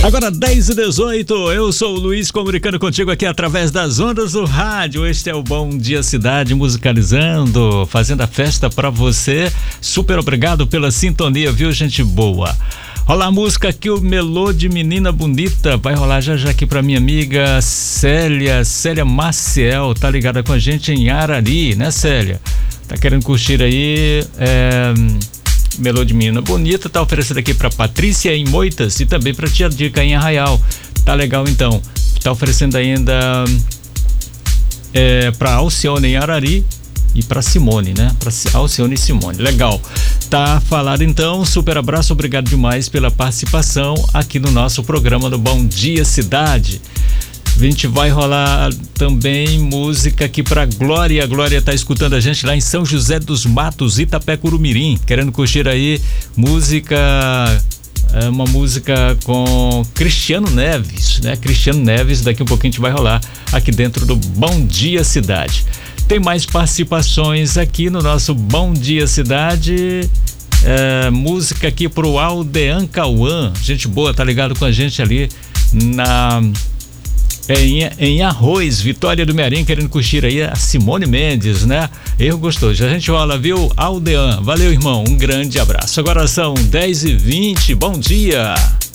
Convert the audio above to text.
Agora 10h18, eu sou o Luiz comunicando contigo aqui através das ondas do rádio. Este é o Bom Dia Cidade, musicalizando, fazendo a festa pra você. Super obrigado pela sintonia, viu, gente boa? Rolar a música aqui, o Melô de Menina Bonita, vai rolar já aqui pra minha amiga Célia Maciel, tá ligada com a gente em Arari, né, Célia? Tá querendo curtir aí, Melô de Menina Bonita, tá oferecendo aqui pra Patrícia em Moitas e também pra Tia Dica em Arraial. Tá legal então. Tá oferecendo ainda pra Alcione em Arari e pra Simone, né? Pra Alcione e Simone. Legal. Tá falado então. Super abraço, obrigado demais pela participação aqui no nosso programa do Bom Dia Cidade. A gente vai rolar também música aqui pra Glória. A Glória tá escutando a gente lá em São José dos Matos, Itapé-Curumirim, querendo curtir aí música, uma música com Cristiano Neves, né? Cristiano Neves, daqui um pouquinho a gente vai rolar aqui dentro do Bom Dia Cidade. Tem mais participações aqui no nosso Bom Dia Cidade. Música aqui pro Aldean Cauã, gente boa, tá ligado com a gente ali em Arroz, Vitória do Mearim, querendo curtir aí a Simone Mendes, né? Erro gostoso. A gente rola, viu? Aldean, valeu, irmão, um grande abraço. Agora são 10h20, bom dia.